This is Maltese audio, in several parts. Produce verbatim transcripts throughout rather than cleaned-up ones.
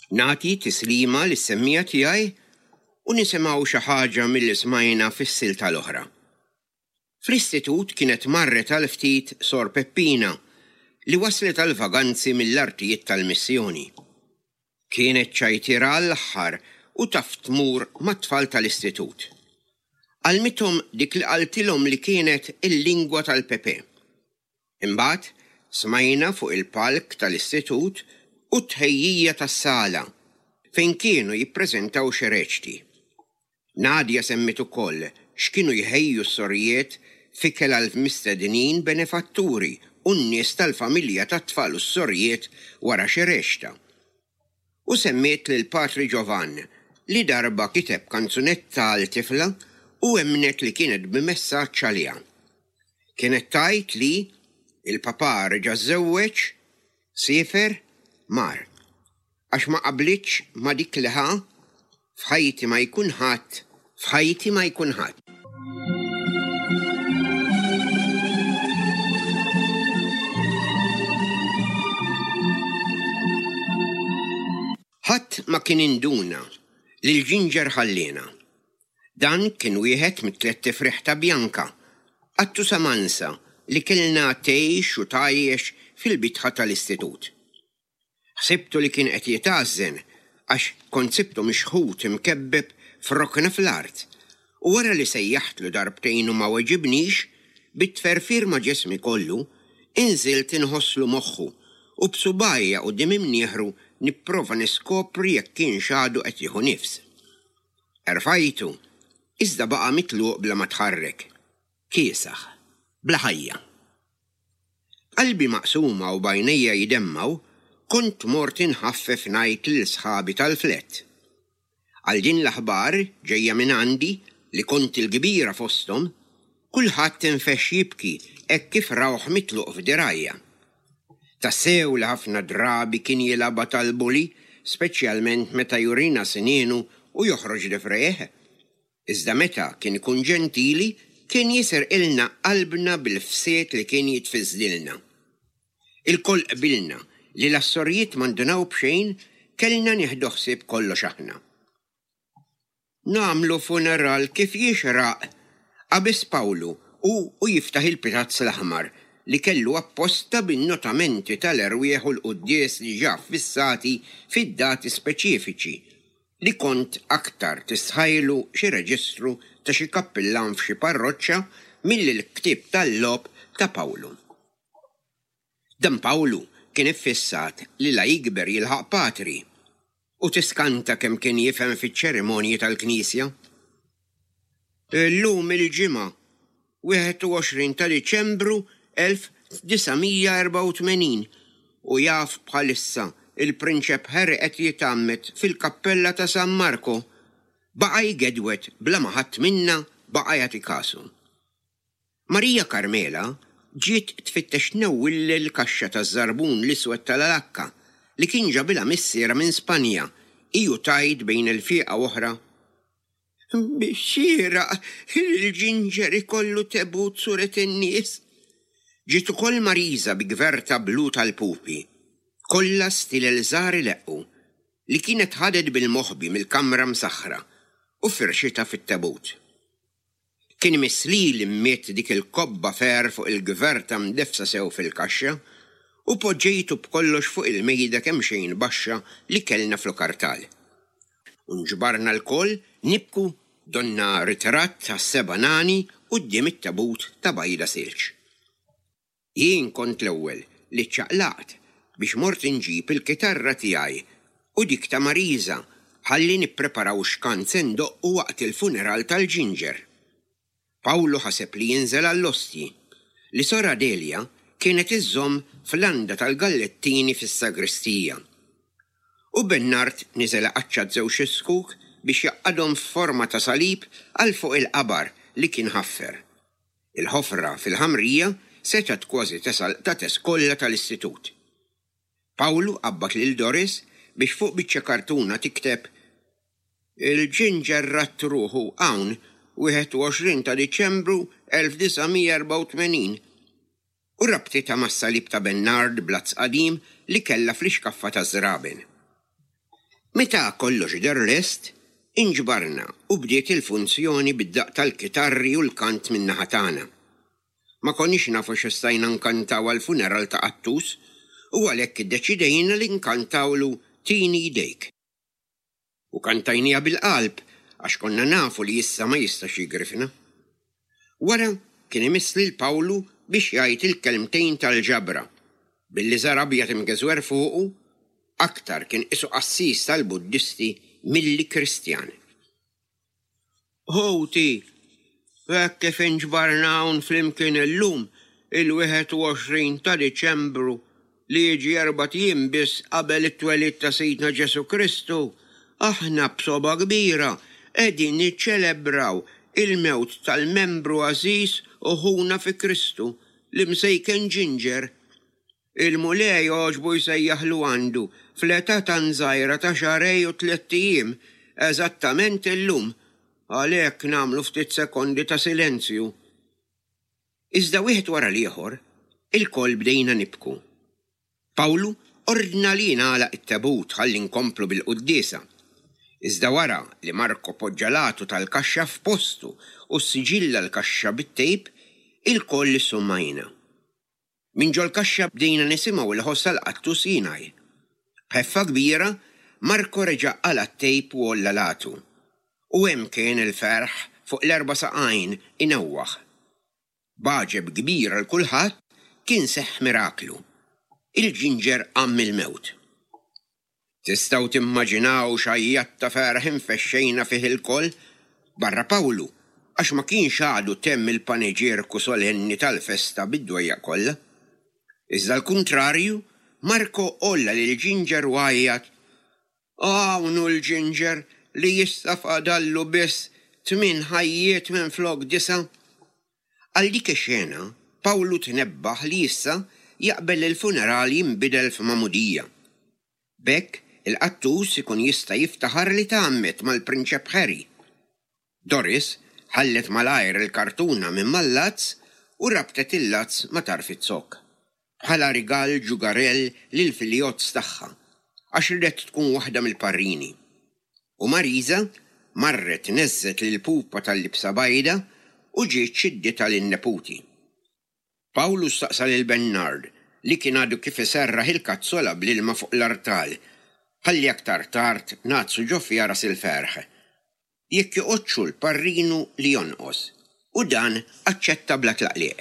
Nagħti tislima lis-semmija tiegħi u nisimgħu xi ħaġa milli smajna fis-silta l-oħra. Fl-istitut kienet marret għal ftit Sor Peppina li waslet għal vaganzi mill-artijiet tal-missjoni. Kienet ċajtira l-aħħar u taf tmur mat-tfal tal-istitut. Għalmithom dik li qaltilhom li kienet il-lingwa tal-Pepe. Imbagħad smajna fuq il-palk tal-istitut u tħejjija tas-sala fejn kienu jippreżentaw xi reċti. Nadja semmit ukoll x'kienu jħejju s-sorijiet fikel għal mistednin benefatturi u n-nies tal-familja tat-tfal u s-sorijiet wara xi reċta. U semmiet lil Patri Giovan li darba kiteb kanzunetta għal tifla u emnet li kienet b'messaġġ għaliha. Kienet tajt li il-papà reġa' żewweġ, siefer, mar. Għax ma qablitx ma dik li ħa f'ħajti ma jkun ħadd, f'ħajti ma jkun ħadd. Ħadd ma kien induna li l-ġinġer ħallina. Dan kien wieħed mit-tliet tifriħ ta' Bjanka, għattu samansa li kellna tgħix u tajjex fil-bitħa tal-istitut. Ħsibtu li kien qed jitgħażżen għax kont sibtu mixħut imkebbeb f'rokna fl-art u wara li sejjaħtlu darbtejn u ma weġibnix bit-tferfir ma' ġismi kollu inżilt inħosslu moħħu u b'subajja quddiem imnieħru nipprova niskopri jekk kien xadu qed jieħu nifs. Erfajtu, iżda baqa' mitluq bla ma tħarrek. Kiesaħ, bla ħajja. Qalbi maqsuma u bajnejja jidemmaw, kont mort inħaffef ngħid lil sħabi tal-flett. Għal din l-aħbar ġejja minn għandi li kont il-kbira fosthom, kulħadd infexx jibki hekk kif rawħ mitluq f'dirajja. Tassew li ħafna drabi kien jilagħba tal-buli, speċjalment meta jurina sinienu u joħroġ difreħ. Iżda meta kien ikun ġentili, kien jiser ilna qalbna bil-fsiet li kien jitfiżdilna. Il-koll qbilna li l-assorijiet mandunaw bxejn kellna nieħdu ħsieb kollox aħna. Nagħmlu funeral kif jixraq qabis Pawlu u, u jiftaħ il-pitazz l-aħmar li kellu apposta bin-notamenti tal-erwieħ u l-quddies li ġa fissati fid-dati speċifiċi li kont aktar tisħajlu xi reġistru ta' xi kappillan f'xi parroċċa milli l-ktieb tal-lob ta' Pawlu. Dan Pawlu kien iffissat li la jikber jilħaq patri u tiskanta kemm kien jifhem fiċ-ċerimonji tal-Knisja. Illum il-ġimgħa wieħed u għoxrin ta' Diċembru elf tisa' erba' u tmenin u jaf bħalissa il-prinċep Harry qed jitammet fil-kappella ta' San Marco baqa' jgedwet bla ma ħadd minna baqa' jagħti kasu. Marija Karmela ġiet tfittex newwil l-kaxxa taż-żarbun l-iswed tal-Alakka li kien ġabilha missiera minn Spanja iju tajt bejn il-fieqa oħra. Bixxiera il-ġinġer ikollu tebut suret in-nies. Ġiet ukoll Mariża bi gverta blu tal-pupi, kollha stil il-żari leqqu, li kienet ħadet bil-moħbi mill-kamra msaħħra u firxita fit-tabut. Kien misli li mmiet dik il-kobba fer fuq il-gverta mdefsa sew fil-kaxxa u poġġejtu b'kollox fuq il-mejda kemm xejn baxxa li kellna fl-kartal. Unġbarna l-koll nibku donna ritratt ta' seba' nani quddiem it-tabut ta' Bajda Silġ. Jien kont l-ewwel li ċċaqlaqt biex mort inġib il-kitarra tiegħi u dik ta' Mariża ħalli nippreparaw x'kanzen doqqu waqt il-funeral tal-ġinġer. Pawlu ħaseb li jinżel għall-ostji li Sora Delia kienet iżżomm fl-għanda tal-gallettini fis-sagristija. U Bennart niżel qaċċa żewġ iskuk biex jaqqadhom f'forma ta' salib għal fuq il-qabar li kien ħaffer. Il-ħofra fil-ħamrija setat kważi tesal ta' teskolla tal-istitut. Pawlu qabbat lil Doris biex fuq biċċa kartuna tikteb il-ġinġer ratt ruħu hawn wieħed u għoxrin ta' Diċembru elf tisa' erba' u tmenin u rabtita mas-salib ta' Bennard blazz qadim li kellha fl-ixkaffa ta' żraben. Meta kollox der lest, inġbarna u bdiet il-funzjoni bid-daq tal-kitarri u l-kant min-naħa tagħna. Ma konniex nafu x'istajna nkantaw għall-funeral ta' Qattus u għalhekk iddeċidejna li nkantawlu Tini Jdejk. U kantajnija bil-qalb għax konna nafu li issa ma jistax jigrifna. Wara kien imisli l-Pawlu biex jgħid il-kelmtejn tal-ġabra, billi żar abjad imgeżwer fuqu, aktar kien isu qassis tal-Buddisti milli Kristjani. Ħoti, hekk kif inġbarna hawn flimkien illum il-wieħed u għoxrin ta' Diċembru li jiġi erba' jiem biss qabel it-twelid ta' Sidna Ġesu Kristu, aħna b'soba kbira qegħdin niċċelebraw il-mewt tal-membru għażiż u ħuna fi Kristu li msejken Ginger. Il-mulej oġbu jsejjaħlu għandu fl-età ta' nżajra ta' xarej u tliet ijiem eżattament illum, għalhekk nagħmlu ftit sekondi ta' silenzju. Iżda wieħed wara l-ieħor, il-koll bdejna nibku. Pawlu ordna li nagħlaq it-tabut ħalli nkomplu bil-quddiesa. Iżda wara li Marko poġġalatu tal-kaxxa f'postu u s-siġilla l-kaxxa bit-tejp, il-koll isummajna. Min ġol kaxxa bdejna nisimgħu il-ħossa l-Qattus jingħaj. B'ħeffa kbira, Marko reġa' qala t-tejp u olla latu. U hemm kien il-ferħ fuq l-erba' saqajn inewwaħ. Baġeb kbir għal kulħadd kien seħħ miraklu. Il-Ginger għamm il-mewt. Tistgħu timmaġinaw x'ajjat ta' ferħ infexxejna fih il-koll barra Pawlu għax ma kienx għadu temm il-paneġierku solenni tal-festa bid-dwejja kollha. Iżda l-kuntrarju, Marko olla lil Ginger u għajjat: "Hawnhu l-Ginger li jista' fadallu biss tmien ħajjiet minn flok disa." Għal dik ix-xena, Pawlu tnebbaħ li issa jaqbel il-funeral jinbidel f'mamudija. Bekk il-Qattus ikun jista' jiftaħar li tagħammet mal-Prinċep Harry. Doris ħallet malajr il-kartuna minn mal-lazz u rabtet il-lazz ma tarfit sok. Bħala rigal ġugarell lil filjozz tagħha għax ridet tkun waħda mill-parrini. U Mariża marret neżżet lil pupa tal-libsa bajda u ġiet xiddieta lin-neputi. Pawlu staqsa lil Bernard li kien għadu kif iserraħ il-kazzola bl-ilma fuq l-artal, ħalli aktar tard nazzu ġoffi ras il-ferħ. Jekk joqgħodxu l-parrinu li jonqos, u dan aċċetta bla tlaqliq.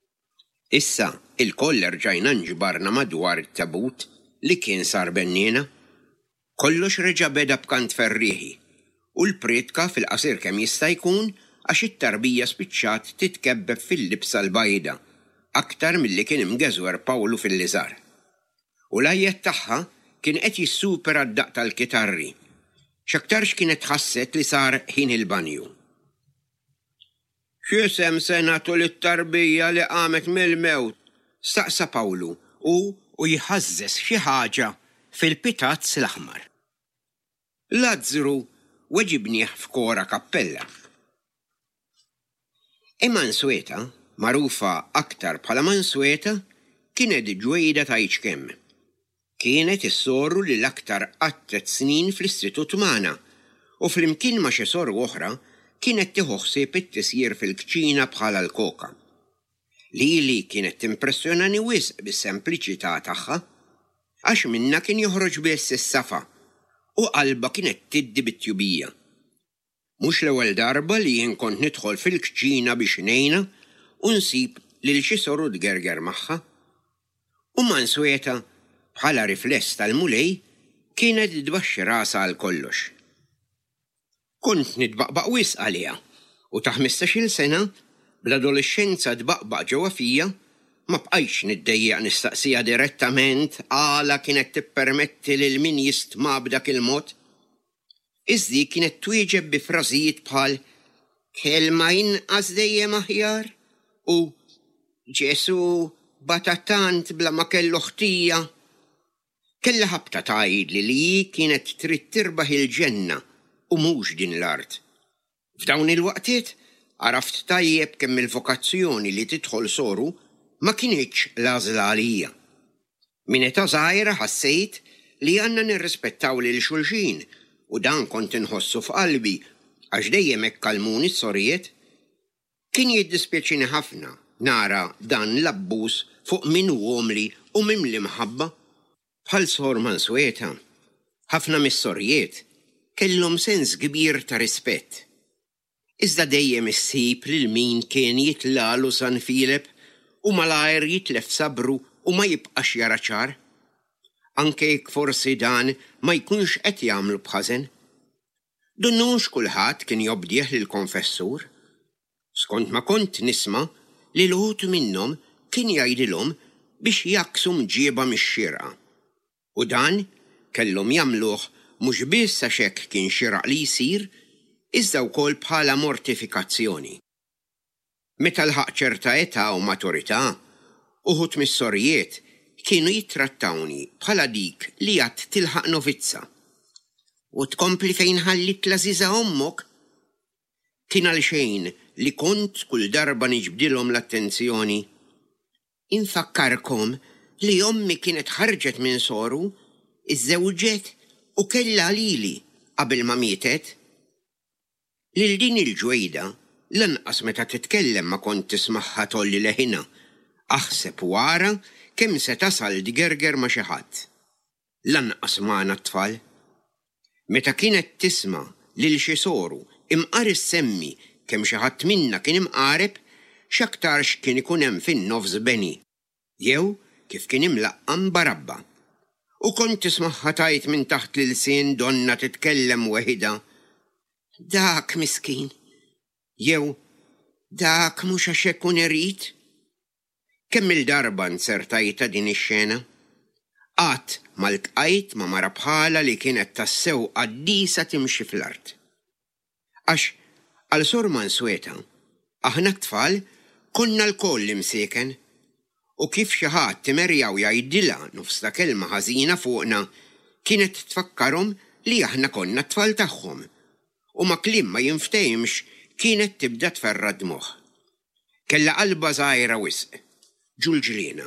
Issa il-koll rġajna nġbarna madwar it-tabut li kien sar bennina. Kollox reġa' beda b'kant ferrieħi u l-pretka fil-qasir kemm jista' jkun għax it-tarbija spiċċat titkebbeb fil-libsa l-bajda aktar milli kien imgeżwer Pawlu fil-liżar. U l-ajjed tagħha kien qed jissupera d-daq tal-kitarri, x'aktarx kienet ħasset li sar ħin il-banju. "X'isem se nagħtu lit-tarbija li qamet mill-mewt?" staqsa Pawlu u u jħażżes xi ħaġa fil-pitazz l-aħmar. Lazzru weġibnieh f'kora kappella. Imma Mansweta, magħrufa aktar bħala Mansweta, kienet ġwejda ta' kemm. Kienet issorru li l-aktar qattet snin fl-istitut magħna u flimkien ma' xi sorru oħra kienet tieħu ħsieb it-tisjir fil-kċina bħala l-koka. Lili kienet timpressjonani wisq bis-sempliċità tagħha għax minna kien joħroġ biss is-safa u qalba kienet tiddi bit-tjubija. Mhux l-ewwel darba li jien kont nidħol fil-kċina biex ngħinha u nsib lil xi sorru tgerger magħha. U Mansweta bħala rifless tal-mulej kienet tbaxxi rasha għal kollox. Kont nitbaqbaq wisq għaliha u ta' ħmistax-il sena bl-adolescenza tbaqbaq ġewwa fija ma bqajx niddejjaq nistaqsija direttament għala kienet tippermetti lil min jistma' b'dak il-mod. Iżdi kienet twieġeb bi frażijiet bħal kelma inqas dejjem aħjar u Ġesu batattant bla ma kellu ħtija. Kella ħabta tgħidli li hi kienet trid tirbaħ il-ġenna u mhux din l-art. F'dawn il-waqtiet għaraft tajjeb kemm il-vokazzjoni li tidħol soru ma kienitx l-għażla għalija. Min età żgħira ħassejt li għanna nirrispettaw lil xulxin u dan kont inħossu f'qalbi għax dejjem hekk kalmuni s-sorijiet. Kien jiddispjaċini ħafna nara dan l-abbuż fuq min għomli u mimli mħabba. Bħal Sor Mansueta, ħafna mis-sorijiet kellhom sens kbir ta' rispett. Iżda dejjem issib lil min kien jitlalu San Filip u malajr jitlef sabru u ma jibqax jara ċar. Anke jekk forsi dan ma jkunx qed jagħmlu bħażen. Dunnux kulħadd kien jobdieħ lil konfessur. Skont ma kont nisma' li l-ħut minnhom kien jgħidilhom biex jaksu mġieba mix-xierqa. U dan kellhom jagħmluh mhux biss għax hekk kien xieraq li jsir, iżda wkoll bħala mortifikazzjoni. Meta lħaq ċerta età u maturità, uħud mis-sorijiet kienu jittrattawni bħala dik li għad tilħaq novizza. U tkompli fejn ħallit l-Aziza ommok? Kien għal xejn li kont kull darba niġbdilhom l-attenzjoni. Infakkarkom li ommi kienet ħarġet minn soru, iż-żewġet u kellha lili qabel ma mietet. Lil din il-ġwejda lanqas meta titkellem ma kont tismaħħa tolli leħina, aħseb wara kemm se tasal dgerger ma' xi ħadd. Lanqas magħna t-tfal. Meta kienet tisma' lil xi soru imqaris semmi kemm xi ħadd minna kien imqareb, x'aktarx kien ikun hemm fin-nofs beni, jew kif kien imlaqqam barabba. U kont tismaħħa tajt minn taħt l-sin donna titkellem weħida. Dak miskin, jew dak mhux għax hekk irid. Kemm il-darba nsertajta din ix-xena? Qatt ma ltqajt ma' mara bħala li kienet tassew qaddisa timxi fl-art. Għax għal Sor Mansueta, aħna t-tfal konna l-koll imsieken u kif xi ħadd timerjaw jgħidilha nofs ta' kelma ħażina fuqna kienet tfakkarhom li aħna konna t-tfal tagħhom u ma' kliem ma jinftehimx kienet tibda tferra d-dmuħ. Kella qalba żgħira wisq, ġulġliena.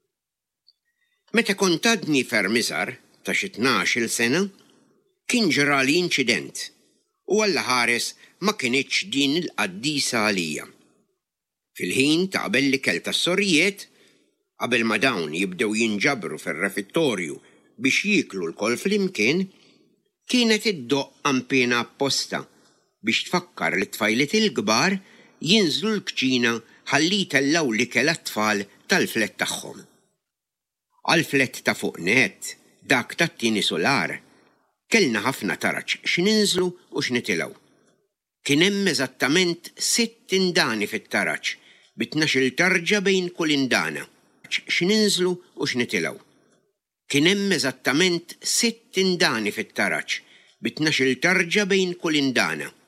Meta kont għadni ferm iżgħar ta' xi tnax-il sena, kien ġrali inċident u Alla ħares ma kienitx din il-qaddisa għalija. Fil-ħin ta' qabel li kelta s-sorijiet, qabel ma dawn jibdew jinġabru fir-refittorju biex jiklu l-kol flimkien, kienet iddoq ampina apposta biex tfakkar li t-tfajliet il-kbar jinżlu l-kċina ħalli tellaw li kella t-tfal tal-flet tagħhom. Għal-flet ta' fuq net, dak tat-tieni solar, kellna ħafna taraċ x'ninżlu u x'nitilgħu. Kien hemm eżattament sitt indani fit-taraċ, bitnax-il tarġa bejn kull indana, x'ninżlu u x'nitilgħu. Kien hemm eżattament sitt indani fit-taraċ, bitnax-il tarġa bejn kull indana.